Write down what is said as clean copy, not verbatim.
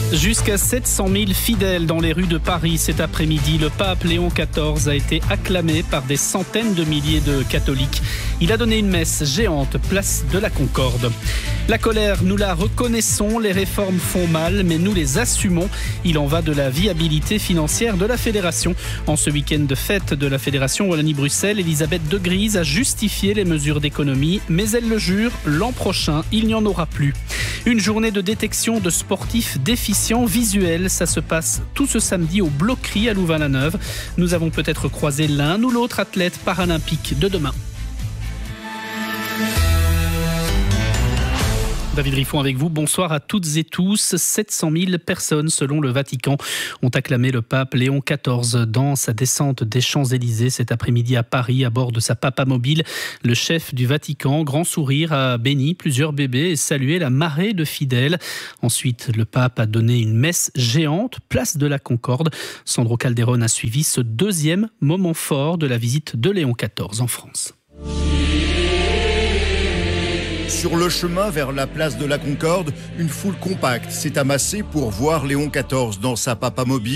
Jusqu'à 700 000 fidèles dans les rues de Paris cet après-midi. Le pape Léon XIV a été acclamé par des centaines de milliers de catholiques. Il a donné une messe géante, place de la Concorde. La colère, nous la reconnaissons, les réformes font mal, mais nous les assumons. Il en va de la viabilité financière de la fédération. En ce week-end de fête de la fédération Wallonie-Bruxelles, Elisabeth De Gries a justifié les mesures d'économie, mais elle le jure, l'an prochain, il n'y en aura plus. Une journée de détection de sportifs déficients visuels, ça se passe tout ce samedi au Bloquerie à Louvain-la-Neuve. Nous avons peut-être croisé l'un ou l'autre athlète paralympique de demain. David Riffon avec vous, bonsoir à toutes et tous. 700 000 personnes, selon le Vatican, ont acclamé le pape Léon XIV dans sa descente des Champs-Élysées cet après-midi à Paris à bord de sa papamobile. Le chef du Vatican, grand sourire, a béni plusieurs bébés et salué la marée de fidèles. Ensuite, le pape a donné une messe géante, place de la Concorde. Sandro Calderone a suivi ce deuxième moment fort de la visite de Léon XIV en France. Sur le chemin vers la place de la Concorde, une foule compacte s'est amassée pour voir Léon XIV dans sa papamobile.